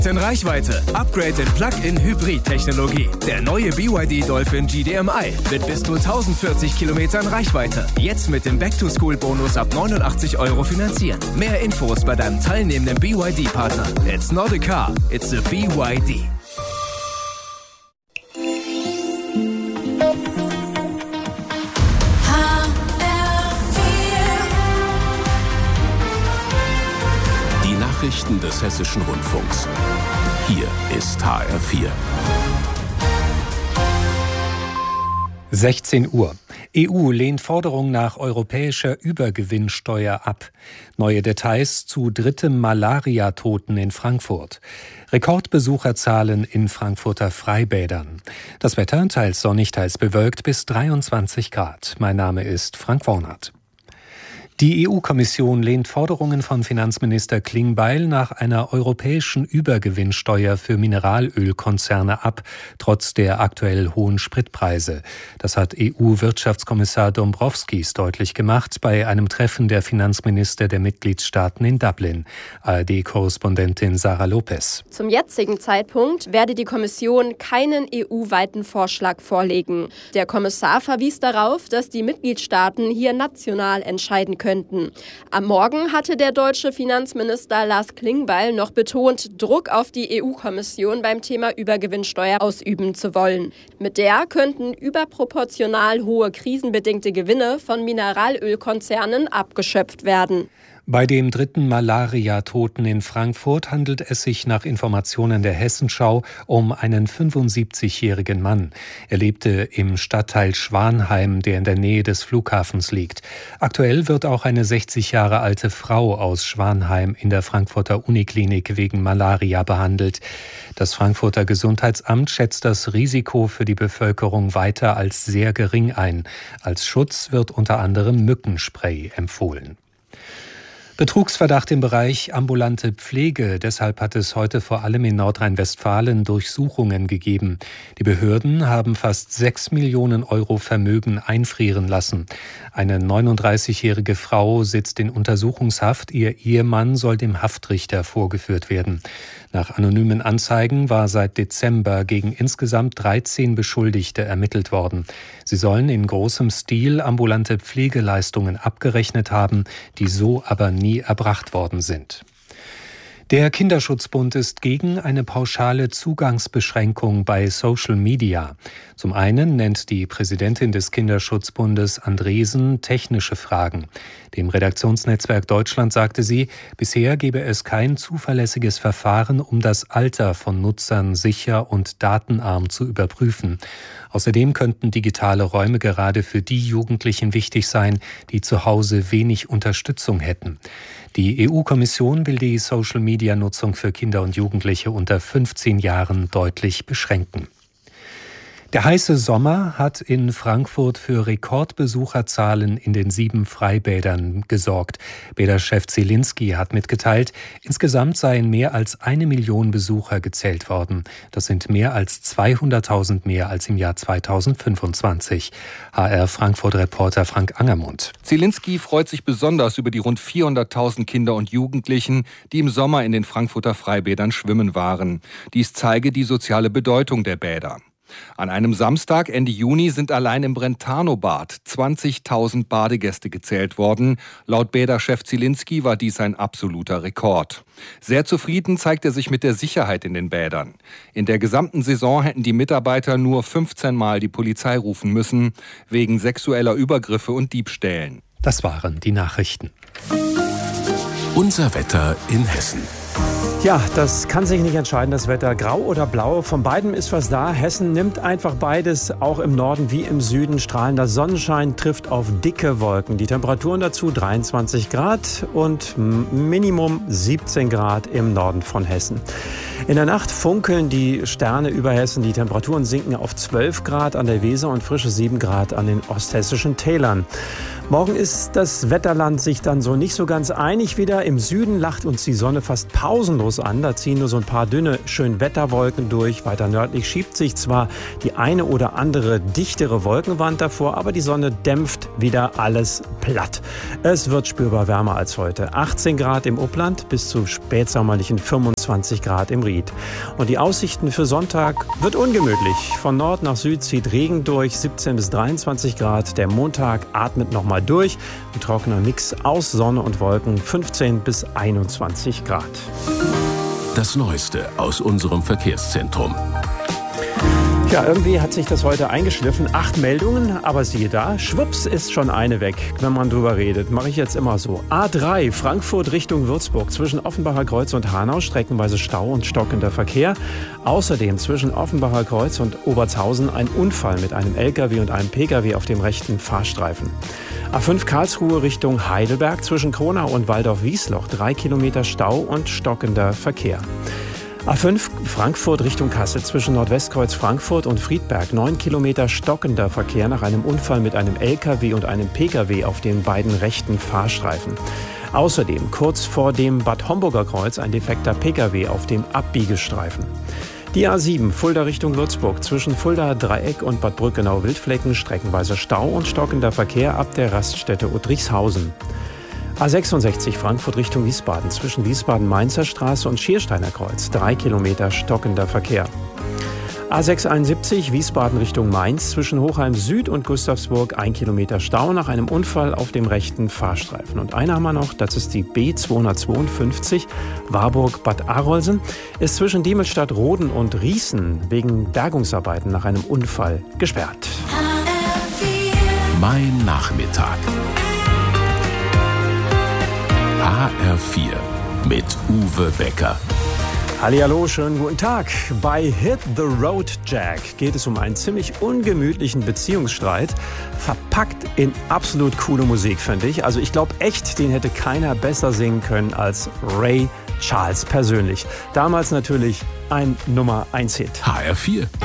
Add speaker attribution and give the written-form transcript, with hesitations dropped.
Speaker 1: In Reichweite. Upgrade in Plug-in-Hybrid-Technologie. Der neue BYD Dolphin GDMI mit bis zu 1040 Kilometern Reichweite. Jetzt mit dem Back-to-School-Bonus ab 89 € finanzieren. Mehr Infos bei deinem teilnehmenden BYD-Partner. It's not a car, it's a BYD.
Speaker 2: Nachrichten des Hessischen Rundfunks. Hier ist HR4.
Speaker 3: 16 Uhr. EU lehnt Forderung nach europäischer Übergewinnsteuer ab. Neue Details zu drittem Malaria-Toten in Frankfurt. Rekordbesucherzahlen in Frankfurter Freibädern. Das Wetter teils sonnig, teils bewölkt bis 23 Grad. Mein Name ist Frank Wornert. Die EU-Kommission lehnt Forderungen von Finanzminister Klingbeil nach einer europäischen Übergewinnsteuer für Mineralölkonzerne ab, trotz der aktuell hohen Spritpreise. Das hat EU-Wirtschaftskommissar Dombrovskis deutlich gemacht bei einem Treffen der Finanzminister der Mitgliedstaaten in Dublin. ARD-Korrespondentin Sarah Lopez.
Speaker 4: Zum jetzigen Zeitpunkt werde die Kommission keinen EU-weiten Vorschlag vorlegen. Der Kommissar verwies darauf, dass die Mitgliedstaaten hier national entscheiden können. Am Morgen hatte der deutsche Finanzminister Lars Klingbeil noch betont, Druck auf die EU-Kommission beim Thema Übergewinnsteuer ausüben zu wollen. Mit der könnten überproportional hohe krisenbedingte Gewinne von Mineralölkonzernen abgeschöpft werden.
Speaker 3: Bei dem dritten Malaria-Toten in Frankfurt handelt es sich nach Informationen der Hessenschau um einen 75-jährigen Mann. Er lebte im Stadtteil Schwanheim, der in der Nähe des Flughafens liegt. Aktuell wird auch eine 60 Jahre alte Frau aus Schwanheim in der Frankfurter Uniklinik wegen Malaria behandelt. Das Frankfurter Gesundheitsamt schätzt das Risiko für die Bevölkerung weiter als sehr gering ein. Als Schutz wird unter anderem Mückenspray empfohlen. Betrugsverdacht im Bereich ambulante Pflege. Deshalb hat es heute vor allem in Nordrhein-Westfalen Durchsuchungen gegeben. Die Behörden haben fast 6 Millionen € Vermögen einfrieren lassen. Eine 39-jährige Frau sitzt in Untersuchungshaft. Ihr Ehemann soll dem Haftrichter vorgeführt werden. Nach anonymen Anzeigen war seit Dezember gegen insgesamt 13 Beschuldigte ermittelt worden. Sie sollen in großem Stil ambulante Pflegeleistungen abgerechnet haben, die so aber nie erbracht worden sind. Der Kinderschutzbund ist gegen eine pauschale Zugangsbeschränkung bei Social Media. Zum einen nennt die Präsidentin des Kinderschutzbundes Andresen technische Fragen. Dem Redaktionsnetzwerk Deutschland sagte sie, bisher gebe es kein zuverlässiges Verfahren, um das Alter von Nutzern sicher und datenarm zu überprüfen. Außerdem könnten digitale Räume gerade für die Jugendlichen wichtig sein, die zu Hause wenig Unterstützung hätten. Die EU-Kommission will die Social-Media-Nutzung für Kinder und Jugendliche unter 15 Jahren deutlich beschränken. Der heiße Sommer hat in Frankfurt für Rekordbesucherzahlen in den 7 Freibädern gesorgt. Bäderchef Zielinski hat mitgeteilt, insgesamt seien mehr als 1 Million Besucher gezählt worden. Das sind mehr als 200.000 mehr als im Jahr 2025. HR Frankfurt-Reporter Frank Angermund.
Speaker 5: Zielinski freut sich besonders über die rund 400.000 Kinder und Jugendlichen, die im Sommer in den Frankfurter Freibädern schwimmen waren. Dies zeige die soziale Bedeutung der Bäder. An einem Samstag Ende Juni sind allein im Brentano-Bad 20.000 Badegäste gezählt worden. Laut Bäderchef Zielinski war dies ein absoluter Rekord. Sehr zufrieden zeigt er sich mit der Sicherheit in den Bädern. In der gesamten Saison hätten die Mitarbeiter nur 15 Mal die Polizei rufen müssen, wegen sexueller Übergriffe und Diebstählen.
Speaker 3: Das waren die Nachrichten.
Speaker 2: Unser Wetter in Hessen.
Speaker 6: Ja, das kann sich nicht entscheiden, das Wetter. Grau oder blau, von beidem ist was da. Hessen nimmt einfach beides, auch im Norden wie im Süden. Strahlender Sonnenschein trifft auf dicke Wolken. Die Temperaturen dazu 23 Grad und Minimum 17 Grad im Norden von Hessen. In der Nacht funkeln die Sterne über Hessen. Die Temperaturen sinken auf 12 Grad an der Weser und frische 7 Grad an den osthessischen Tälern. Morgen ist das Wetterland sich dann so nicht so ganz einig wieder. Im Süden lacht uns die Sonne fast pausenlos harmlos an. Da ziehen nur so ein paar dünne Schönwetterwolken durch. Weiter nördlich schiebt sich zwar die eine oder andere dichtere Wolkenwand davor, aber die Sonne dämpft wieder alles platt. Es wird spürbar wärmer als heute. 18 Grad im Upland bis zu spätsommerlichen 25 Grad im Ried. Und die Aussichten für Sonntag wird ungemütlich. Von Nord nach Süd zieht Regen durch, 17 bis 23 Grad. Der Montag atmet nochmal durch. Ein trockener Mix aus Sonne und Wolken, 15 bis 21 Grad.
Speaker 2: Das Neueste aus unserem Verkehrszentrum.
Speaker 6: Ja, irgendwie hat sich das heute eingeschliffen. 8 Meldungen, aber siehe da, schwupps ist schon eine weg, wenn man drüber redet. Mache ich jetzt immer so. A3, Frankfurt Richtung Würzburg, zwischen Offenbacher Kreuz und Hanau, streckenweise Stau und stockender Verkehr. Außerdem zwischen Offenbacher Kreuz und Obertshausen ein Unfall mit einem LKW und einem PKW auf dem rechten Fahrstreifen. A5 Karlsruhe Richtung Heidelberg, zwischen Kronau und Waldorf-Wiesloch, 3 Kilometer Stau und stockender Verkehr. A5 Frankfurt Richtung Kassel, zwischen Nordwestkreuz Frankfurt und Friedberg, 9 Kilometer stockender Verkehr nach einem Unfall mit einem LKW und einem PKW auf den beiden rechten Fahrstreifen. Außerdem kurz vor dem Bad Homburger Kreuz ein defekter PKW auf dem Abbiegestreifen. Die A7 Fulda Richtung Würzburg, zwischen Fulda Dreieck und Bad Brückenau-Wildflecken, streckenweise Stau und stockender Verkehr ab der Raststätte Uttrichshausen. A66 Frankfurt Richtung Wiesbaden, zwischen Wiesbaden-Mainzer Straße und Schiersteiner Kreuz, 3 Kilometer stockender Verkehr. A671 Wiesbaden Richtung Mainz, zwischen Hochheim Süd und Gustavsburg, 1 Kilometer Stau nach einem Unfall auf dem rechten Fahrstreifen. Und eine haben wir noch, das ist die B252 Warburg-Bad Arolsen, ist zwischen Diemelstadt-Roden und Rießen wegen Bergungsarbeiten nach einem Unfall gesperrt.
Speaker 2: Mein Nachmittag. HR4 mit Uwe Becker.
Speaker 6: Hallihallo, schönen guten Tag. Bei Hit the Road Jack geht es um einen ziemlich ungemütlichen Beziehungsstreit, verpackt in absolut coole Musik, finde ich. Also ich glaube echt, den hätte keiner besser singen können als Ray Charles persönlich. Damals natürlich ein Nummer 1 Hit.
Speaker 2: HR4.